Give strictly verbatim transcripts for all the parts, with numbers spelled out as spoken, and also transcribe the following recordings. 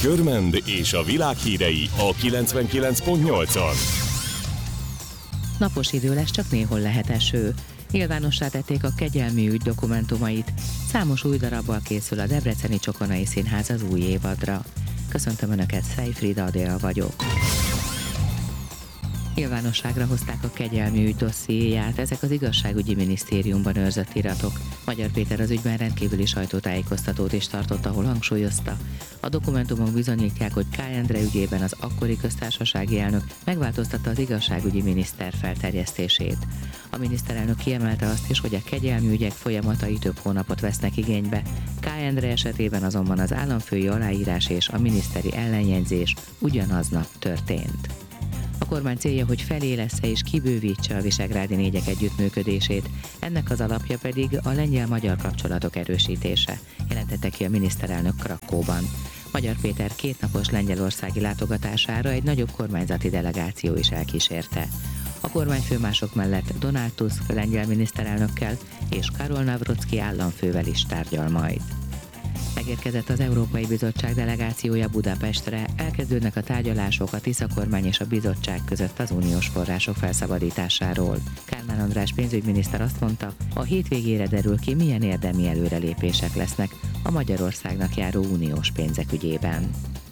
Körmend és a világ hírei a kilencvenkilenc pont nyolcon. Napos idő lesz, csak néhol lehet eső. Nyilvánossá tették a kegyelmi ügy dokumentumait. Számos új darabbal készül a Debreceni Csokonai Színház az új évadra. Köszöntöm Önöket, Szejfried Adél vagyok. Nyilvánosságra hozták a kegyelmi ügy dossziéját, ezek az igazságügyi minisztériumban őrzött iratok. Magyar Péter az ügyben rendkívüli sajtótájékoztatót is tartott, ahol hangsúlyozta. A dokumentumok bizonyítják, hogy K. Endre ügyében az akkori köztársasági elnök megváltoztatta az igazságügyi miniszter felterjesztését. A miniszterelnök kiemelte azt is, hogy a kegyelmi ügyek folyamatai több hónapot vesznek igénybe. K. Endre esetében azonban az államfői aláírás és a miniszteri ellenjegyzés ugyanaznap történt. A kormány célja, hogy felélessze és kibővítse a visegrádi négyek együttműködését, ennek az alapja pedig a lengyel-magyar kapcsolatok erősítése, jelentette ki a miniszterelnök Krakkóban. Magyar Péter kétnapos lengyelországi látogatására egy nagyobb kormányzati delegáció is elkísérte. A kormányfőmások mellett Donald Tusk lengyel miniszterelnökkel és Karol Nawrocki államfővel is tárgyal majd. Megérkezett az Európai Bizottság delegációja Budapestre, elkezdődnek a tárgyalások a Tisza kormány és a bizottság között az uniós források felszabadításáról. Kálmán András pénzügyminiszter azt mondta, a hétvégére derül ki, milyen érdemi előrelépések lesznek a Magyarországnak járó uniós pénzek ügyében.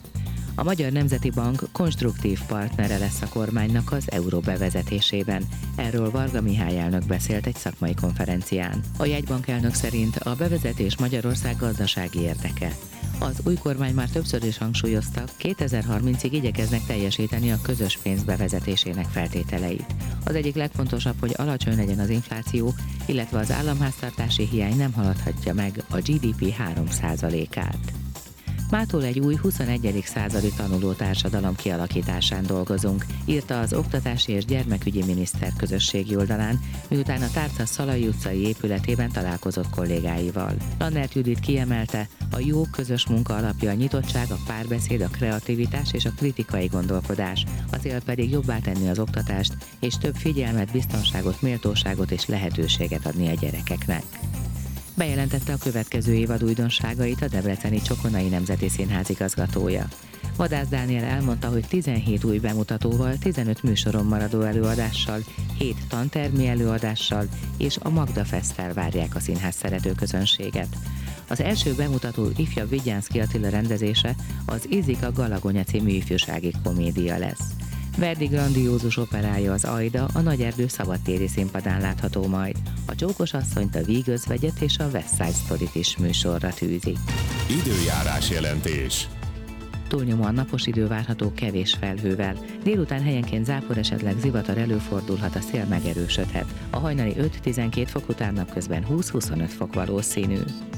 A Magyar Nemzeti Bank konstruktív partnere lesz a kormánynak az euró bevezetésében. Erről Varga Mihály elnök beszélt egy szakmai konferencián. A jegybank elnök szerint a bevezetés Magyarország gazdasági érdeke. Az új kormány már többször is hangsúlyozta, kétezer-harmincig igyekeznek teljesíteni a közös pénz bevezetésének feltételeit. Az egyik legfontosabb, hogy alacsony legyen az infláció, illetve az államháztartási hiány nem haladhatja meg a gé dé pé három százalékát. Mától egy új huszonegyedik századi tanuló társadalom kialakításán dolgozunk, írta az Oktatási és Gyermekügyi Miniszter közösségi oldalán, miután a Tárca Szalai utcai épületében találkozott kollégáival. Lannert Judit kiemelte, a jó közös munka alapja a nyitottság, a párbeszéd, a kreativitás és a kritikai gondolkodás, a cél pedig jobbá tenni az oktatást, és több figyelmet, biztonságot, méltóságot és lehetőséget adni a gyerekeknek. Bejelentette a következő évad újdonságait a Debreceni Csokonai Nemzeti Színház igazgatója. Vadász Dániel elmondta, hogy tizenhét új bemutatóval, tizenöt műsoron maradó előadással, hét tantermi előadással és a Magda Festtel várják a színház szerető közönséget. Az első bemutató ifjabb Vigyánszky Attila rendezése az Izika Galagonya című ifjúsági komédia lesz. Verdi grandiózus operája az Aida a Nagyerdő szabadtéri színpadán látható majd. A Csókos asszonyt, a Vígözvegyet és a West Side Storyt is műsorra tűzi. Időjárás jelentés. Túlnyomóan napos idő várható kevés felhővel. Délután helyenként zápor, esetleg zivatar előfordulhat, a szél megerősödhet. A hajnali öt-tizenkét fok után napközben húsz-huszonöt fok valószínű.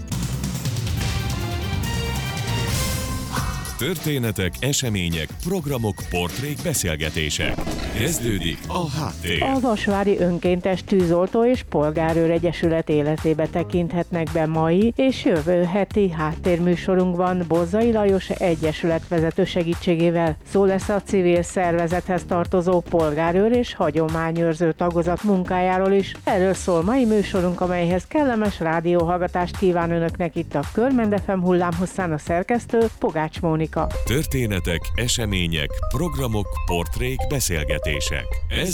Történetek, események, programok, portrék, beszélgetések. Kezdődik a háttér. A Vasvári Önkéntes Tűzoltó és Polgárőr Egyesület életébe tekinthetnek be mai és jövő heti háttérműsorunkban Bozzai Lajos Egyesület vezető segítségével. Szó lesz a civil szervezethez tartozó polgárőr és hagyományőrző tagozat munkájáról is. Erről szól mai műsorunk, amelyhez kellemes rádióhallgatást kíván Önöknek itt a Körmend ef em hullámhosszán a szerkesztő Pogács Mónika. Történetek, események, programok, portrék, beszélgetések. Ez